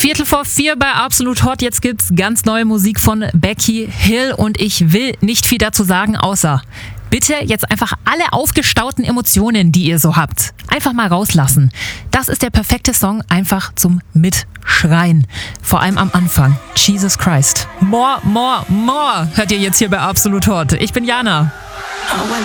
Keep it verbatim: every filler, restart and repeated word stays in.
Viertel vor vier bei Absolut Hot. Jetzt gibt's ganz neue Musik von Becky Hill und ich will nicht viel dazu sagen, außer bitte jetzt einfach alle aufgestauten Emotionen, die ihr so habt, einfach mal rauslassen. Das ist der perfekte Song einfach zum Mitschreien. Vor allem am Anfang. Jesus Christ. More, more, more hört ihr jetzt hier bei Absolut Hot. Ich bin Jana. Oh, when